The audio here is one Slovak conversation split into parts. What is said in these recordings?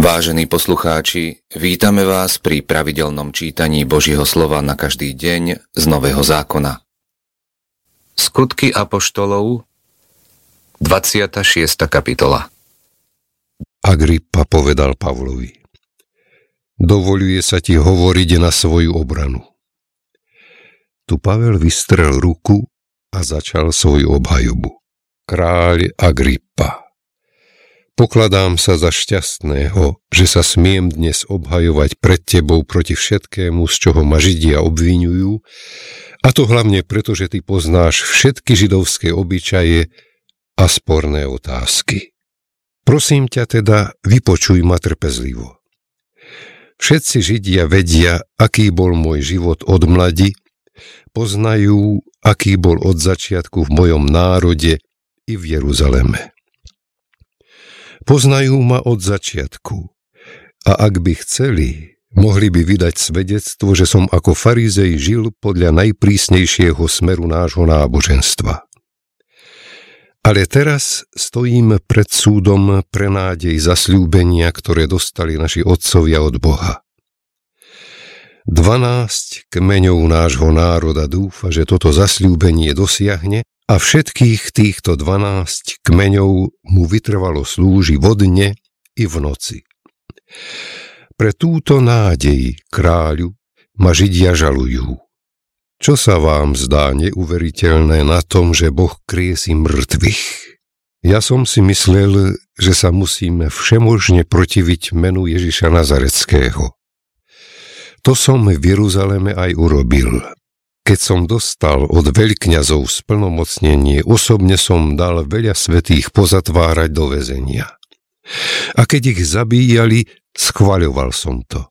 Vážení poslucháči, vítame vás pri pravidelnom čítaní Božieho slova na každý deň z Nového zákona. Skutky apoštolov, 26. kapitola. Agrippa povedal Pavlovi: Dovoľuje sa ti hovoriť na svoju obranu. Tu Pavel vystrel ruku a začal svoju obhajobu. Kráľ Agrippa, pokladám sa za šťastného, že sa smiem dnes obhajovať pred tebou proti všetkému, z čoho ma Židia obviňujú, a to hlavne preto, že ty poznáš všetky židovské obyčaje a sporné otázky. Prosím ťa teda, vypočuj ma trpezlivo. Všetci Židia vedia, aký bol môj život od mladi, poznajú, aký bol od začiatku v mojom národe i v Jeruzaleme. Poznajú ma od začiatku a ak by chceli, mohli by vydať svedectvo, že som ako farizej žil podľa najprísnejšieho smeru nášho náboženstva. Ale teraz stojím pred súdom pre nádej zasľúbenia, ktoré dostali naši otcovia od Boha. 12 kmeňov nášho národa dúfa, že toto zasľúbenie dosiahne, a všetkých týchto 12 kmeňov mu vytrvalo slúži vo dne i v noci. Pre túto nádej, kráľu, ma Židia žalujú. Čo sa vám zdá neuveriteľné na tom, že Boh kriesí mŕtvych? Ja som si myslel, že sa musíme všemožne protiviť menu Ježiša Nazareckého. To som v Jeruzaleme aj urobil. Keď som dostal od veľkňazov splnomocnenie, osobne som dal veľa svätých pozatvárať do väzenia. A keď ich zabíjali, schvaľoval som to.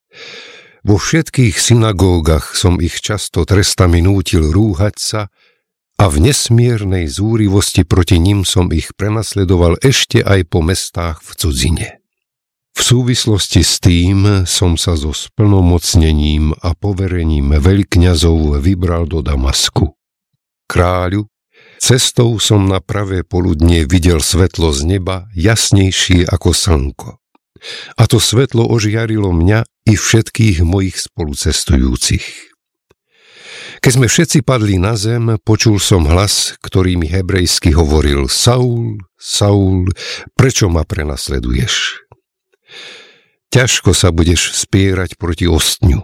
Vo všetkých synagógach som ich často trestami nútil rúhať sa a v nesmiernej zúrivosti proti nim som ich prenasledoval ešte aj po mestách v cudzine. V súvislosti s tým som sa so splnomocnením a poverením veľkňazov vybral do Damasku. Kráľu, cestou som na pravé poludnie videl svetlo z neba jasnejšie ako slnko. A to svetlo ožiarilo mňa i všetkých mojich spolucestujúcich. Keď sme všetci padli na zem, počul som hlas, ktorý mi hebrejsky hovoril: Saul, Saul, prečo ma prenasleduješ? Ťažko sa budeš spierať proti ostňu.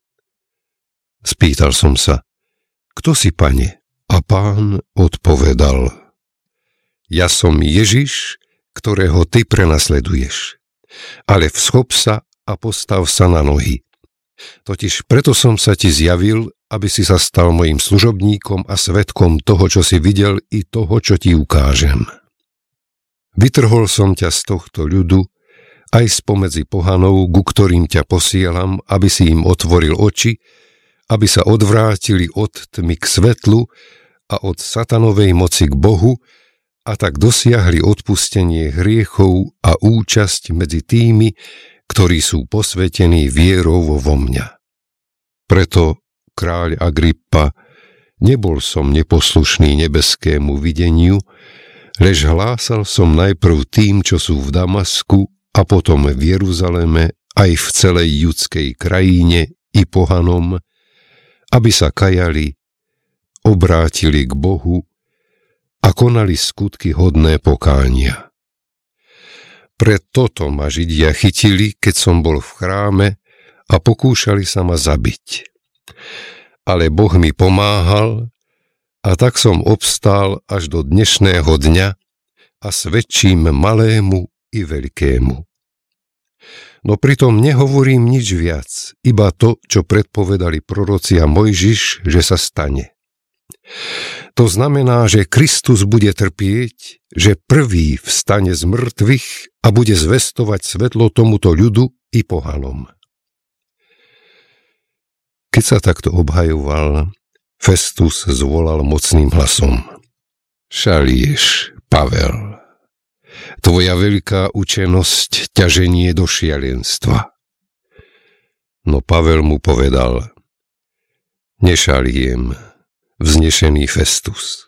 Spýtal som sa: Kto si, pane? A pán odpovedal: Ja som Ježiš, ktorého ty prenasleduješ. Ale vschop sa a postav sa na nohy. Totiž preto som sa ti zjavil, aby si sa stal mojim služobníkom a svedkom toho, čo si videl, i toho, čo ti ukážem. Vytrhol som ťa z tohto ľudu, aj spomedzi pohanov, ku ktorým ťa posielam, aby si im otvoril oči, aby sa odvrátili od tmy k svetlu a od satanovej moci k Bohu, a tak dosiahli odpustenie hriechov a účasť medzi tými, ktorí sú posvetení vierou vo mňa. Preto, kráľ Agrippa, nebol som neposlušný nebeskému videniu, lež hlásal som najprv tým, čo sú v Damasku, a potom v Jeruzaleme, aj v celej judskej krajine i pohanom, aby sa kajali, obrátili k Bohu a konali skutky hodné pokánia. Pre toto ma Židia chytili, keď som bol v chráme, a pokúšali sa ma zabiť. Ale Boh mi pomáhal, a tak som obstál až do dnešného dňa a svedčím malému i veľkému. No pritom nehovorím nič viac, iba to, čo predpovedali proroci a Mojžiš, že sa stane. To znamená, že Kristus bude trpieť, že prvý vstane z mŕtvych a bude zvestovať svetlo tomuto ľudu i pohanom. Keď sa takto obhajoval, Festus zvolal mocným hlasom: Šalieš, Pavel. Tvoja veľká učenosť ťa ženie do šialenstva. No Pavel mu povedal: Nešaliem, vznešený Festus.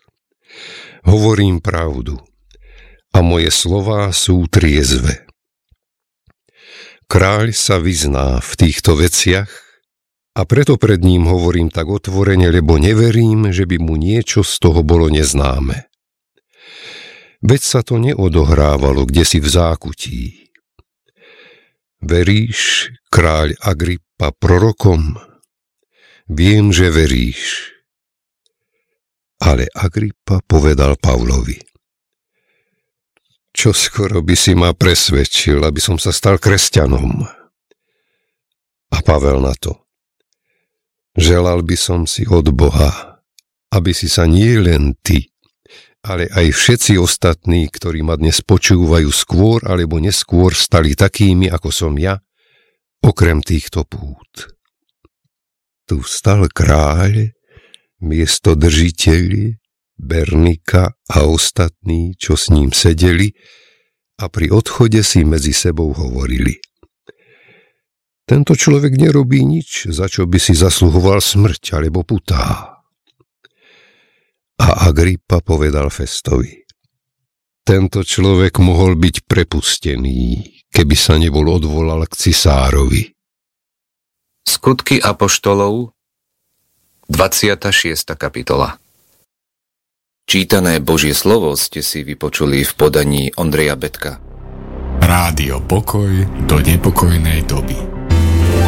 Hovorím pravdu a moje slová sú triezve. Kráľ sa vyzná v týchto veciach a preto pred ním hovorím tak otvorene, lebo neverím, že by mu niečo z toho bolo neznáme. Veď sa to neodohrávalo kdesi v zákutí. Veríš, kráľ Agrippa, prorokom? Viem, že veríš. Ale Agrippa povedal Pavlovi: Čoskoro by si ma presvedčil, aby som sa stal kresťanom. A Pavel na to: Želal by som si od Boha, aby si sa nie len ty, ale aj všetci ostatní, ktorí ma dnes počúvajú, skôr alebo neskôr stali takými, ako som ja, okrem týchto pút. Tu stal kráľ, miesto držiteľi, Bernika a ostatní, čo s ním sedeli, a pri odchode si medzi sebou hovorili: Tento človek nerobí nič, za čo by si zasluhoval smrť alebo putá. A Agrippa povedal Festovi: Tento človek mohol byť prepustený, keby sa nebol odvolal k cisárovi. Skutky apoštolov, 26. kapitola. Čítané Božie slovo ste si vypočuli v podaní Ondreja Betka. Rádio Pokoj do nepokojnej doby.